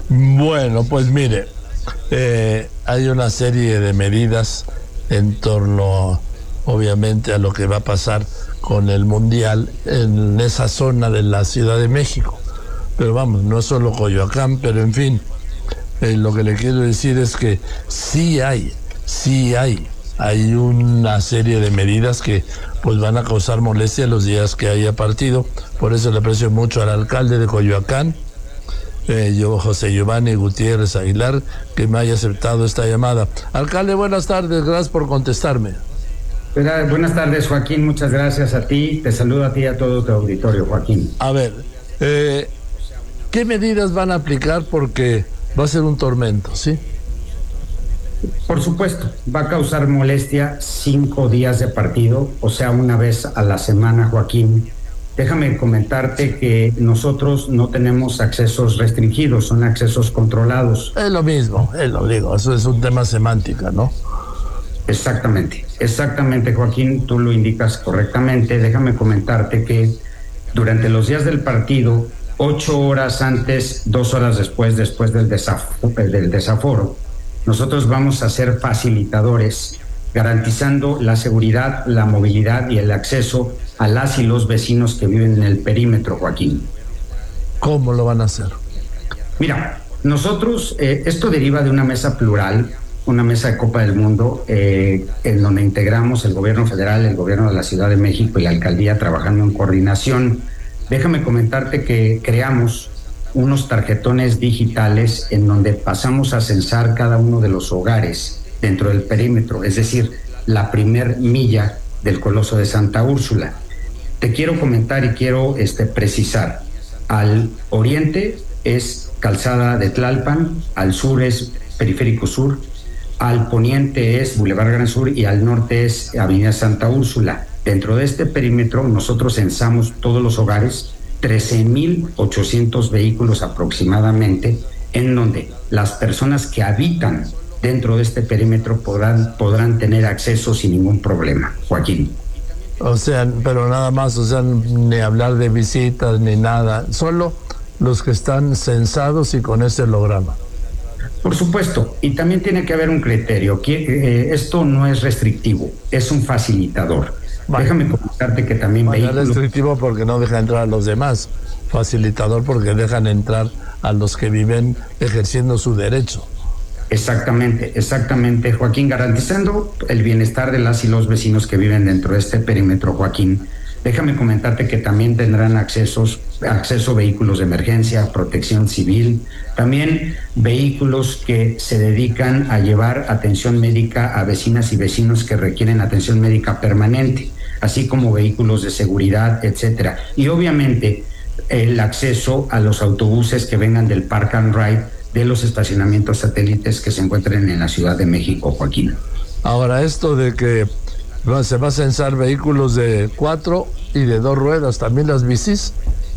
Bueno, pues mire, hay una serie de medidas en torno, obviamente, a lo que va a pasar con el Mundial en esa zona de la Ciudad de México. Pero vamos, no es solo Coyoacán, pero en fin, lo que le quiero decir es que hay una serie de medidas que pues van a causar molestia los días que haya partido. Por eso le aprecio mucho al alcalde de Coyoacán, José Giovanni Gutiérrez Aguilar, que me haya aceptado esta llamada. Alcalde, buenas tardes, gracias por contestarme. Buenas tardes, Joaquín, muchas gracias a ti, te saludo a ti y a todo tu auditorio, Joaquín. A ver, ¿qué medidas van a aplicar? Porque va a ser un tormento, ¿sí? Por supuesto, va a causar molestia 5 días de partido, o sea, una vez a la semana, Joaquín. Déjame comentarte que nosotros no tenemos accesos restringidos, son accesos controlados. Es lo mismo, lo digo, eso es un tema semántica, ¿no? Exactamente, Joaquín, tú lo indicas correctamente. Déjame comentarte que durante los días del partido, 8 horas antes, 2 horas después del desaforo, nosotros vamos a ser facilitadores, garantizando la seguridad, la movilidad y el acceso a las y los vecinos que viven en el perímetro, Joaquín. ¿Cómo lo van a hacer? Mira, nosotros, esto deriva de una mesa plural, una mesa de Copa del Mundo, en donde integramos el gobierno federal, el gobierno de la Ciudad de México y la alcaldía trabajando en coordinación. Déjame comentarte que creamos unos tarjetones digitales en donde pasamos a censar cada uno de los hogares dentro del perímetro, es decir, la primer milla del Coloso de Santa Úrsula. Te quiero comentar y quiero precisar, al oriente es Calzada de Tlalpan, al sur es Periférico Sur, al poniente es Boulevard Gran Sur y al norte es Avenida Santa Úrsula. Dentro de este perímetro nosotros censamos todos los hogares, 13,800 vehículos aproximadamente, en donde las personas que habitan dentro de este perímetro podrán tener acceso sin ningún problema, Joaquín. O sea, pero nada más, o sea, ni hablar de visitas ni nada, solo los que están censados y con ese holograma. Por supuesto, y también tiene que haber un criterio, que esto no es restrictivo, es un facilitador. Vale. Déjame comentarte que también es restrictivo porque no deja entrar a los demás, facilitador porque dejan entrar a los que viven ejerciendo su derecho. Exactamente, Joaquín, garantizando el bienestar de las y los vecinos que viven dentro de este perímetro, Joaquín. Déjame comentarte que también tendrán acceso a vehículos de emergencia, protección civil, también vehículos que se dedican a llevar atención médica a vecinas y vecinos que requieren atención médica permanente, así como vehículos de seguridad, etcétera. Y obviamente el acceso a los autobuses que vengan del Park and Ride de los estacionamientos satélites que se encuentren en la Ciudad de México, Joaquín. Ahora, esto de que se va a censar vehículos de 4 y de 2 ruedas, ¿también las bicis?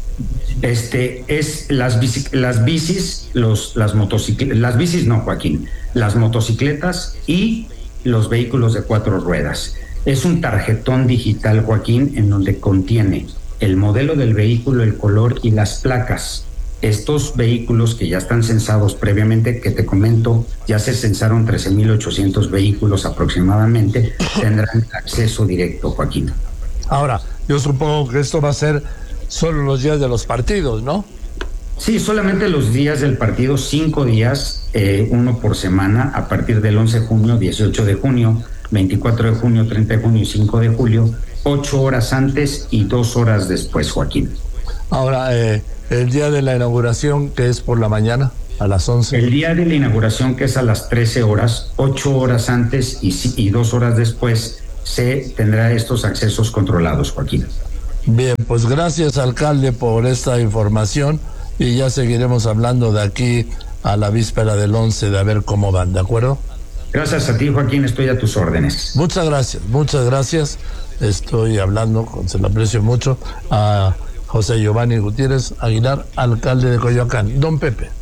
Es las bicis, las motocicletas, las bicis no, Joaquín, las motocicletas y los vehículos de 4 ruedas. Es un tarjetón digital, Joaquín, en donde contiene el modelo del vehículo, el color y las placas. Estos vehículos que ya están censados previamente, que te comento, ya se censaron 13,800 vehículos aproximadamente, tendrán acceso directo, Joaquín. Ahora, yo supongo que esto va a ser solo los días de los partidos, ¿no? Sí, solamente los días del partido, 5 días, uno por semana, a partir del 11 de junio, 18 de junio, 24 de junio, 30 de junio y 5 de julio, 8 horas antes y 2 horas después, Joaquín. Ahora, el día de la inauguración, que es por la mañana, a las 11. El día de la inauguración, que es a las 13 horas, 8 horas antes y 2 horas después, se tendrá estos accesos controlados, Joaquín. Bien, pues gracias, alcalde, por esta información y ya seguiremos hablando de aquí a la víspera del 11 de a ver cómo van, ¿de acuerdo? Gracias a ti, Joaquín, estoy a tus órdenes. Muchas gracias. Estoy hablando, se lo aprecio mucho, a José Giovanni Gutiérrez Aguilar, alcalde de Coyoacán. Don Pepe.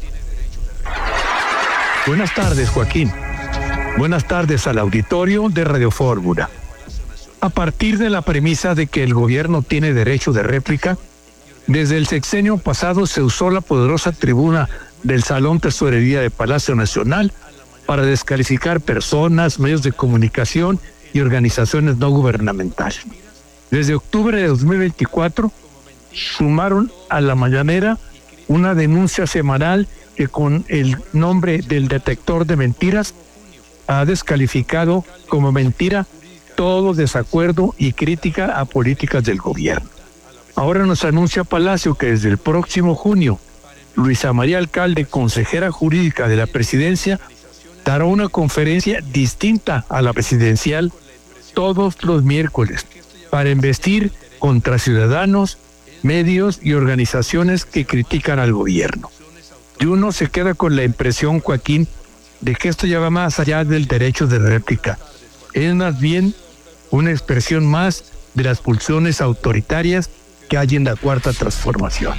Buenas tardes, Joaquín. Buenas tardes al auditorio de Radio Fórmula. A partir de la premisa de que el gobierno tiene derecho de réplica, desde el sexenio pasado se usó la poderosa tribuna del Salón Tesorería de Palacio Nacional para descalificar personas, medios de comunicación y organizaciones no gubernamentales. Desde octubre de 2024 sumaron a la mañanera una denuncia semanal que con el nombre del detector de mentiras ha descalificado como mentira todo desacuerdo y crítica a políticas del gobierno. Ahora nos anuncia Palacio que desde el próximo junio, Luisa María Alcalde, consejera jurídica de la presidencia, dará una conferencia distinta a la presidencial todos los miércoles para embestir contra ciudadanos, medios y organizaciones que critican al gobierno. Y uno se queda con la impresión, Joaquín, de que esto ya va más allá del derecho de réplica. Es más bien una expresión más de las pulsiones autoritarias que hay en la Cuarta Transformación.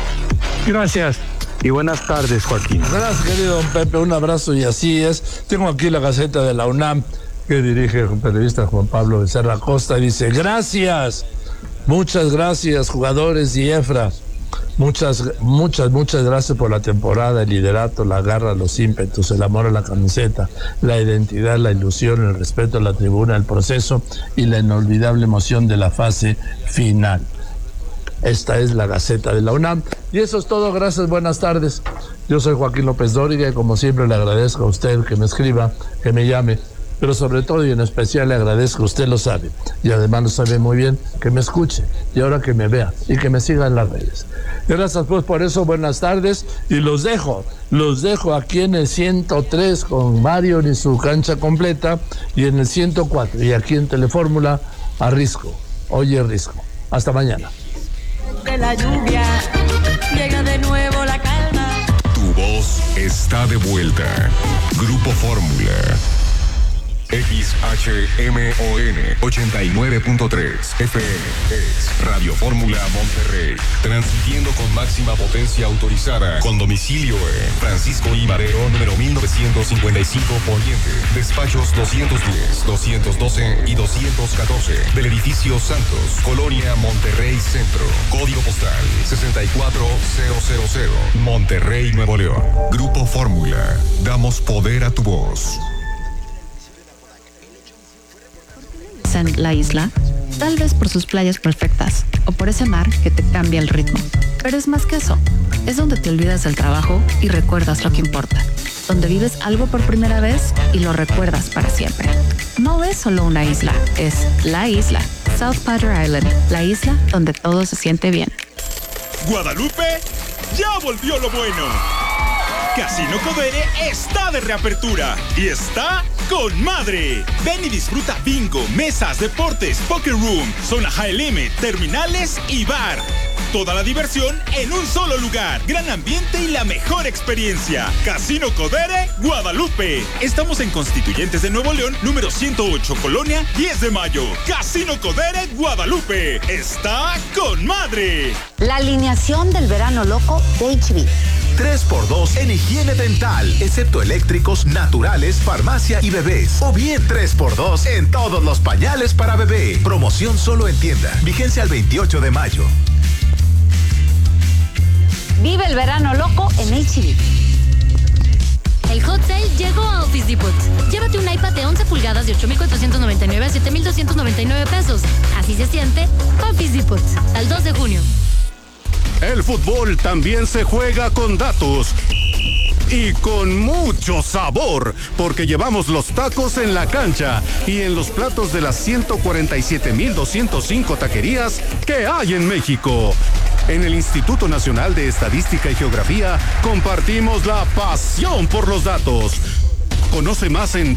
Gracias y buenas tardes, Joaquín. Gracias, querido don Pepe, un abrazo y así es. Tengo aquí la Gaceta de la UNAM que dirige el periodista Juan Pablo Becerra Costa. Dice: gracias, muchas gracias, jugadores y Efra. Muchas gracias por la temporada, el liderato, la garra, los ímpetus, el amor a la camiseta, la identidad, la ilusión, el respeto a la tribuna, el proceso y la inolvidable emoción de la fase final. Esta es la Gaceta de la UNAM. Y eso es todo, gracias, buenas tardes. Yo soy Joaquín López Dóriga y como siempre le agradezco a usted que me escriba, que me llame, pero sobre todo y en especial le agradezco, usted lo sabe, y además lo sabe muy bien, que me escuche y ahora que me vea y que me siga en las redes. Gracias pues por eso, buenas tardes, y los dejo aquí en el 103 con Mario y su cancha completa, y en el 104 y aquí en Telefórmula a Risco. Oye Risco, hasta mañana. De la lluvia llega de nuevo la calma. Tu voz está de vuelta. Grupo Fórmula. XHMON 89.3 FM es Radio Fórmula Monterrey, transmitiendo con máxima potencia autorizada, con domicilio en Francisco I. Madero, número 1955 Poniente, despachos 210, 212 y 214 del edificio Santos, Colonia Monterrey Centro, código postal 64000, Monterrey, Nuevo León. Grupo Fórmula, damos poder a tu voz. En la isla, tal vez por sus playas perfectas o por ese mar que te cambia el ritmo. Pero es más que eso, es donde te olvidas del trabajo y recuerdas lo que importa, donde vives algo por primera vez y lo recuerdas para siempre. No es solo una isla, es la isla, South Padre Island, la isla donde todo se siente bien. Guadalupe, ya volvió lo bueno. Casino Codere está de reapertura y está con madre. Ven y disfruta bingo, mesas, deportes, poker room, zona high limit, terminales y bar. Toda la diversión en un solo lugar. Gran ambiente y la mejor experiencia. Casino Codere, Guadalupe. Estamos en Constituyentes de Nuevo León, número 108, Colonia 10 de Mayo. Casino Codere, Guadalupe. Está con madre. La alineación del verano loco de HB. 3x2 en higiene dental, excepto eléctricos, naturales, farmacia y bebés. O bien 3x2 en todos los pañales para bebé. Promoción solo en tienda. Vigencia al 28 de mayo. Vive el verano loco en HB. El Hot Sale llegó a Office Depot. Llévate un iPad de 11 pulgadas de 8,499 a 7,299 pesos. Así se siente Office Depot. Al 2 de junio. El fútbol también se juega con datos y con mucho sabor, porque llevamos los tacos en la cancha y en los platos de las 147,205 taquerías que hay en México. En el Instituto Nacional de Estadística y Geografía compartimos la pasión por los datos. Conoce más en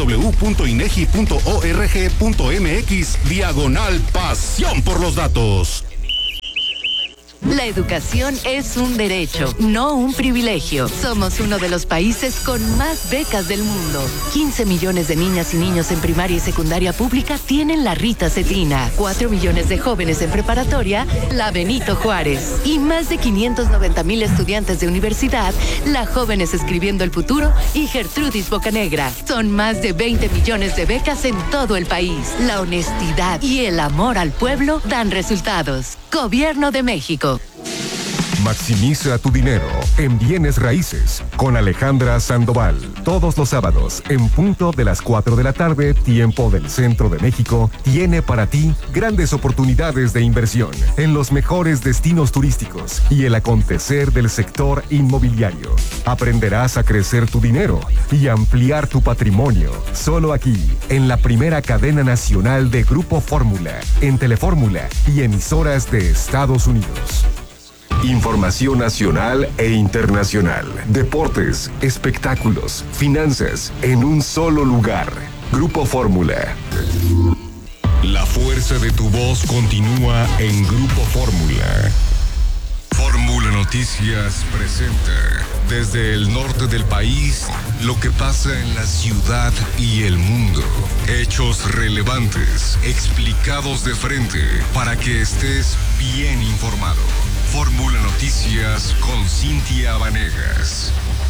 www.inegi.org.mx/pasión por los datos. La educación es un derecho, no un privilegio. Somos uno de los países con más becas del mundo. 15 millones de niñas y niños en primaria y secundaria pública tienen la Rita Cetina. 4 millones de jóvenes en preparatoria, la Benito Juárez. Y más de 590,000 estudiantes de universidad, la Jóvenes Escribiendo el Futuro y Gertrudis Bocanegra. Son más de 20 millones de becas en todo el país. La honestidad y el amor al pueblo dan resultados. Gobierno de México. Maximiza tu dinero en bienes raíces con Alejandra Sandoval. Todos los sábados, en punto de las 4 de la tarde, tiempo del Centro de México, tiene para ti grandes oportunidades de inversión en los mejores destinos turísticos y el acontecer del sector inmobiliario. Aprenderás a crecer tu dinero y ampliar tu patrimonio. Solo aquí, en la primera cadena nacional de Grupo Fórmula, en Telefórmula y emisoras de Estados Unidos. Información nacional e internacional, deportes, espectáculos, finanzas, en un solo lugar. Grupo Fórmula. La fuerza de tu voz continúa en Grupo Fórmula. Fórmula Noticias presenta desde el norte del país lo que pasa en la ciudad y el mundo. Hechos relevantes, explicados de frente para que estés bien informado. Fórmula Noticias con Cintia Vanegas.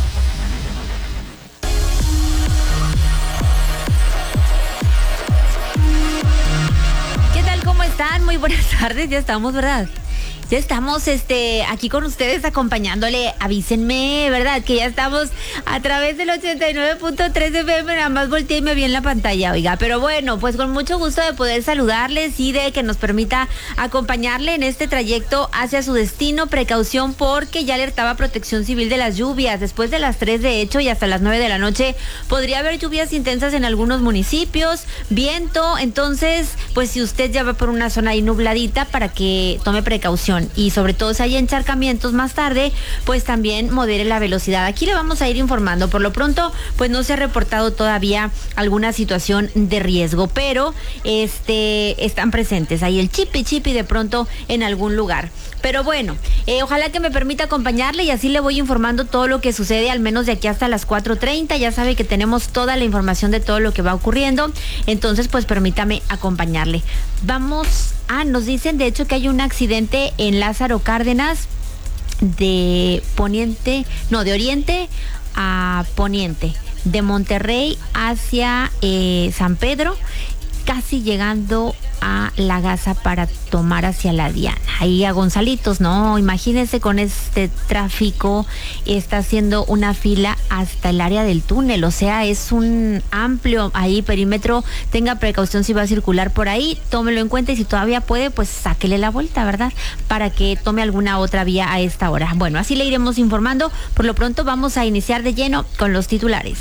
¿Qué tal? ¿Cómo están? Muy buenas tardes, ya estamos, ¿verdad? Ya estamos aquí con ustedes acompañándole. Avísenme, ¿verdad? Que ya estamos a través del 89.3 FM. Nada más volteé y me vi en la pantalla, oiga. Pero bueno, pues con mucho gusto de poder saludarles y de que nos permita acompañarle en este trayecto hacia su destino. Precaución porque ya alertaba Protección Civil de las lluvias. Después de las 3 de hecho y hasta las 9 de la noche podría haber lluvias intensas en algunos municipios. Viento, entonces, pues si usted ya va por una zona ahí nubladita, para que tome precaución. Y sobre todo si hay encharcamientos más tarde, pues también modere la velocidad. Aquí le vamos a ir informando. Por lo pronto, pues no se ha reportado todavía alguna situación de riesgo, pero están presentes ahí el chipi de pronto en algún lugar. Pero bueno, ojalá que me permita acompañarle y así le voy informando todo lo que sucede, al menos de aquí hasta las 4:30. Ya sabe que tenemos toda la información de todo lo que va ocurriendo. Entonces, pues permítame acompañarle. Nos dicen de hecho que hay un accidente en Lázaro Cárdenas de oriente a poniente, de Monterrey hacia San Pedro, casi llegando a La Gaza para tomar hacia la Diana. Ahí a Gonzalitos, no, imagínense con este tráfico, está haciendo una fila hasta el área del túnel, o sea, es un amplio ahí perímetro. Tenga precaución si va a circular por ahí, tómelo en cuenta y si todavía puede, pues sáquele la vuelta, ¿verdad? Para que tome alguna otra vía a esta hora. Bueno, así le iremos informando. Por lo pronto vamos a iniciar de lleno con los titulares.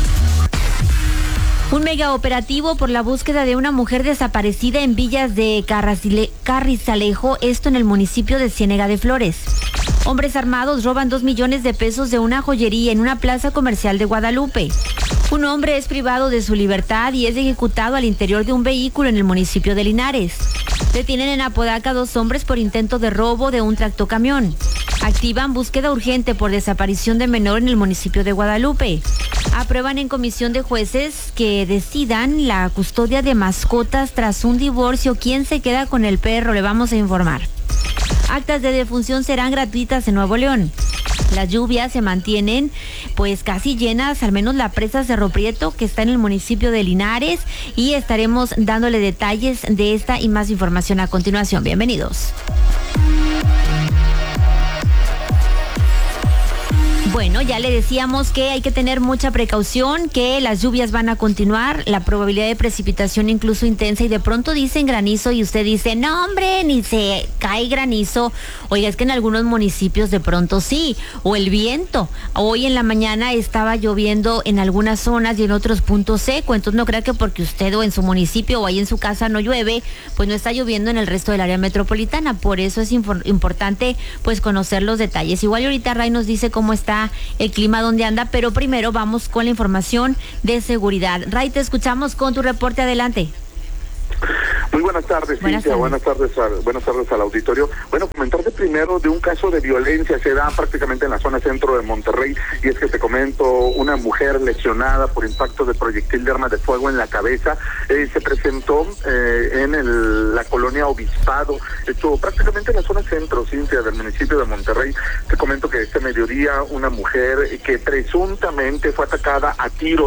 Un mega operativo por la búsqueda de una mujer desaparecida en Villas de Carrizalejo, esto en el municipio de Ciénega de Flores. Hombres armados roban 2 millones de pesos de una joyería en una plaza comercial de Guadalupe. Un hombre es privado de su libertad y es ejecutado al interior de un vehículo en el municipio de Linares. Detienen en Apodaca 2 hombres por intento de robo de un tractocamión. Activan búsqueda urgente por desaparición de menor en el municipio de Guadalupe. Aprueban en comisión de jueces que decidan la custodia de mascotas tras un divorcio. ¿Quién se queda con el perro? Le vamos a informar. Actas de defunción serán gratuitas en Nuevo León. Las lluvias se mantienen pues casi llenas, al menos la presa Cerro Prieto, que está en el municipio de Linares, y estaremos dándole detalles de esta y más información a continuación. Bienvenidos. Bueno, ya le decíamos que hay que tener mucha precaución, que las lluvias van a continuar, la probabilidad de precipitación incluso intensa, y de pronto dicen granizo y usted dice, no hombre, ni se cae granizo. Oiga, es que en algunos municipios de pronto sí, o el viento. Hoy en la mañana estaba lloviendo en algunas zonas y en otros puntos seco, entonces no crea que porque usted o en su municipio o ahí en su casa no llueve, pues no está lloviendo en el resto del área metropolitana. Por eso es importante pues conocer los detalles. Igual ahorita Ray nos dice cómo está el clima, donde anda, pero primero vamos con la información de seguridad. Ray, te escuchamos con tu reporte, adelante. Muy buenas tardes, Cintia. Buenas tardes al auditorio. Bueno, comentarte primero de un caso de violencia, se da prácticamente en la zona centro de Monterrey, y es que te comento, una mujer lesionada por impacto de proyectil de arma de fuego en la cabeza, se presentó en la colonia Obispado, esto prácticamente en la zona centro, Cintia, del municipio de Monterrey. Te comento que este mediodía una mujer que presuntamente fue atacada a tiros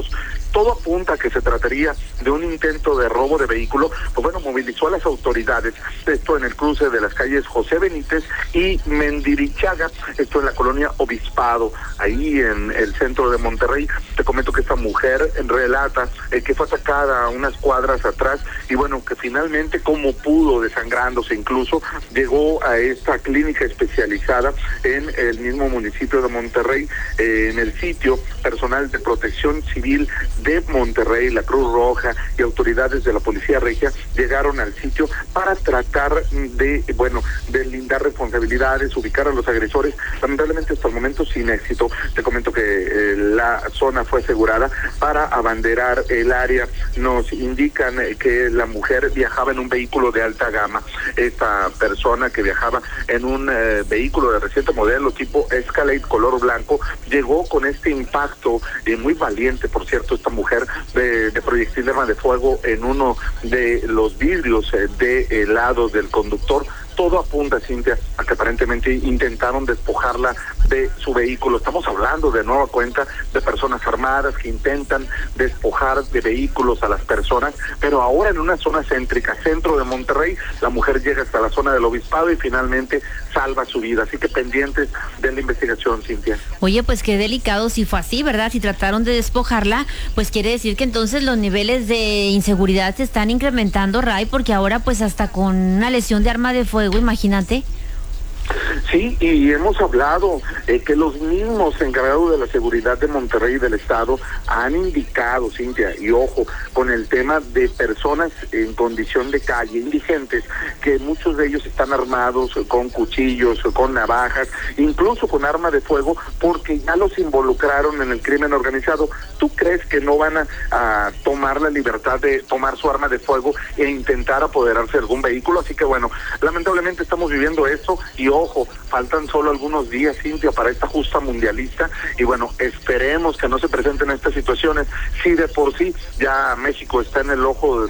todo apunta a que se trataría de un intento de robo de vehículo. Pues bueno, movilizó a las autoridades, esto en el cruce de las calles José Benítez y Mendirichaga, esto en la colonia Obispado, ahí en el centro de Monterrey. Te comento que esta mujer relata que fue atacada a unas cuadras atrás y bueno, que finalmente como pudo, desangrándose incluso, llegó a esta clínica especializada en el mismo municipio de Monterrey. En el sitio, personal de Protección Civil de Monterrey, la Cruz Roja y autoridades de la Policía Regia llegaron al sitio para tratar de, bueno, de lindar responsabilidades, ubicar a los agresores, lamentablemente hasta el momento sin éxito. Te comento que la zona fue asegurada para abanderar el área. Nos indican que la mujer viajaba en un vehículo de alta gama. Esta persona que viajaba en un vehículo de reciente modelo tipo Escalade color blanco llegó con este impacto muy valiente, por cierto, esta mujer, de proyectil de arma de fuego en uno de los vidrios de lados del conductor. Todo apunta, Cintia, a que aparentemente intentaron despojarla de su vehículo. Estamos hablando de nueva cuenta de personas armadas que intentan despojar de vehículos a las personas, pero ahora en una zona céntrica, centro de Monterrey, la mujer llega hasta la zona del Obispado y finalmente salva su vida. Así que pendientes de la investigación, Cintia. Oye, pues qué delicado si fue así, ¿verdad? Si trataron de despojarla, pues quiere decir que entonces los niveles de inseguridad se están incrementando, Ray, porque ahora pues hasta con una lesión de arma de fuego, imagínate. Sí, y hemos hablado que los mismos encargados de la seguridad de Monterrey y del Estado han indicado, Cintia, y ojo, con el tema de personas en condición de calle, indigentes, que muchos de ellos están armados con cuchillos, con navajas, incluso con arma de fuego, porque ya los involucraron en el crimen organizado. ¿Tú crees que no van a tomar la libertad de tomar su arma de fuego e intentar apoderarse de algún vehículo? Así que bueno, lamentablemente estamos viviendo esto y ojo, faltan solo algunos días, Cintia, para esta justa mundialista y bueno, esperemos que no se presenten estas situaciones. Si de por sí ya México está en el ojo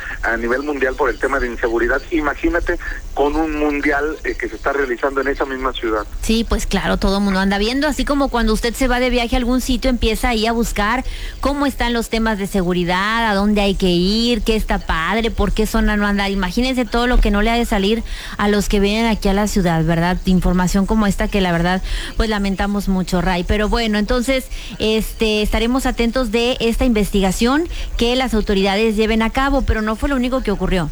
a nivel mundial por el tema de inseguridad, imagínate con un mundial que se está realizando en esa misma ciudad. Sí, pues claro, todo el mundo anda viendo, así como cuando usted se va de viaje a algún sitio, empieza ahí a buscar cómo están los temas de seguridad, a dónde hay que ir, qué está padre, por qué zona no andar. Imagínense todo lo que no le ha de salir a los que vienen aquí a la ciudad, ¿verdad? Información como esta que la verdad pues lamentamos mucho, Ray. Pero bueno, entonces estaremos atentos de esta investigación que las autoridades lleven a cabo, pero no fue lo único que ocurrió.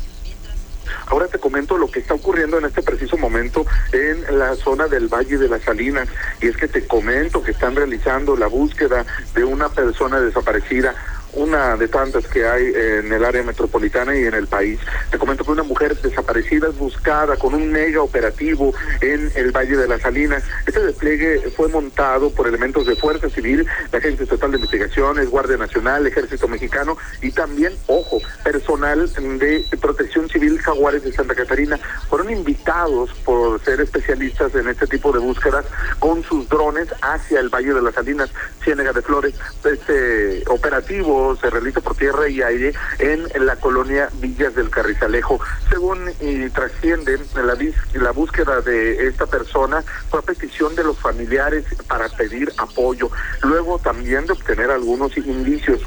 Ahora te comento lo que está ocurriendo en este preciso momento en la zona del Valle de las Salinas, y es que te comento que están realizando la búsqueda de una persona desaparecida, una de tantas que hay en el área metropolitana y en el país. Te comento que una mujer desaparecida es buscada con un mega operativo en el Valle de las Salinas. Este despliegue fue montado por elementos de Fuerza Civil, la Agencia Estatal de Investigaciones, Guardia Nacional, Ejército Mexicano y también, ojo, personal de Protección Civil Jaguares de Santa Catarina. Fueron invitados por ser especialistas en este tipo de búsquedas con sus drones hacia el Valle de las Salinas, Ciénega de Flores. Este operativo se realiza por tierra y aire en la colonia Villas del Carrizalejo. Según trasciende, la búsqueda de esta persona fue a petición de los familiares para pedir apoyo, luego también de obtener algunos indicios.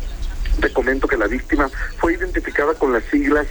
Te comento que la víctima fue identificada con las siglas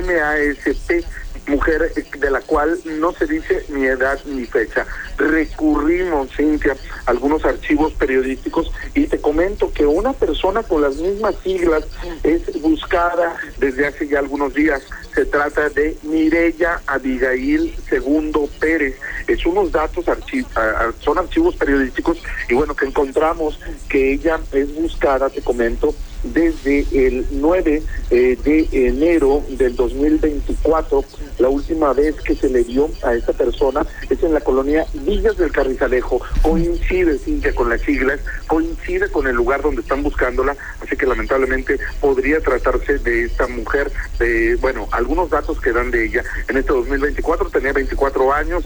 MASP, mujer de la cual no se dice ni edad ni fecha. Recurrimos, Cintia, a algunos archivos periodísticos y te comento que una persona con las mismas siglas es buscada desde hace ya algunos días. Se trata de Mireya Abigail Segundo Pérez. Es unos datos, son archivos periodísticos y bueno, que encontramos que ella es buscada, te comento, desde el 9 de enero del 2024. La última vez que se le vio a esta persona es en la colonia Villas del Carrizalejo. Coincide, Cintia, con las siglas, coincide con el lugar donde están buscándola, así que lamentablemente podría tratarse de esta mujer. Bueno, algunos datos que dan de ella. En este 2024 tenía 24 años,